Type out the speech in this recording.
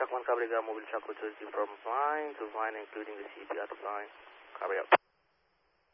TAC 1 Cable Gram Mobile Shack Route from fine to fine, including the CPR to fine. Copy up.